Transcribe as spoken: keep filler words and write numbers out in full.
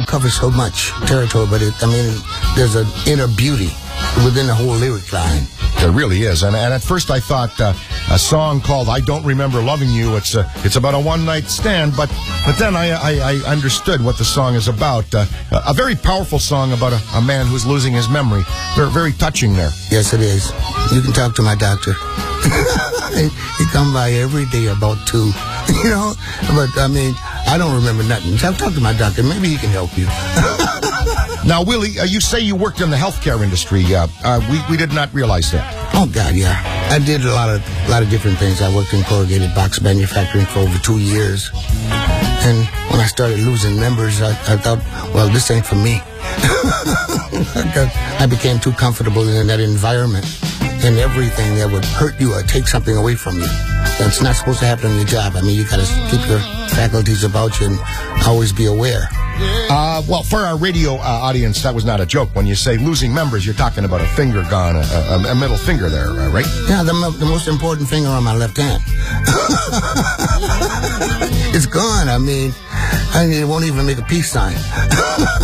covers so much territory, but it, I mean, there's an inner beauty within the whole lyric line. There really is. And, and at first I thought uh, a song called I Don't Remember Loving You, it's uh, it's about a one-night stand, but but then I, I, I understood what the song is about. Uh, a very powerful song about a, a man who's losing his memory. Very, very touching there. Yes, it is. You can talk to my doctor. He come by every day about two, you know, but I mean, I don't remember nothing. Talk, talk to my doctor. Maybe he can help you. Now, Willie, uh, you say you worked in the healthcare industry. Uh, uh, we, we did not realize that. Oh, God, yeah. I did a lot of a lot of different things. I worked in corrugated box manufacturing for over two years. And when I started losing members, I, I thought, well, this ain't for me. I became too comfortable in that environment. And everything that would hurt you or take something away from you. That's not supposed to happen in your job. I mean, you got to keep your faculties about you and always be aware. Uh, well, for our radio uh, audience, that was not a joke. When you say losing members, you're talking about a finger gone, a, a, a middle finger there, uh, right? Yeah, the, the most important finger on my left hand. It's gone. I mean, I mean, it won't even make a peace sign.